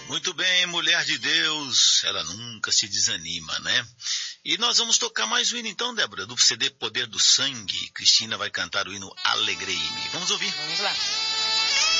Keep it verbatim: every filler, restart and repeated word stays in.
Muito bem, mulher de Deus, ela nunca se desanima, né? E nós vamos tocar mais um hino então, Débora, do C D Poder do Sangue. Cristina vai cantar o hino Alegrei-me. Vamos ouvir. Vamos lá.